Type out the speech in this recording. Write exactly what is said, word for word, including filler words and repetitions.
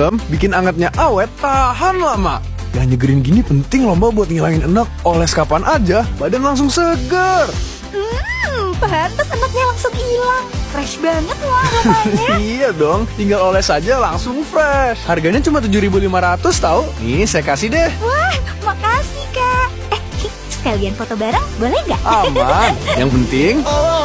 asem, bikin angetnya awet, tahan lama. Yang nyegerin gini penting loh Mbak buat ngilangin enek. Oles kapan aja, badan langsung seger. Hmm, pantas enaknya langsung hilang. Fresh banget loh aromanya. Iya dong, tinggal oles aja langsung fresh. Harganya cuma tujuh ribu lima ratus tahu. Nih saya kasih deh. Wah, makasih Kak. Eh, sekalian foto bareng boleh nggak? Aman, yang penting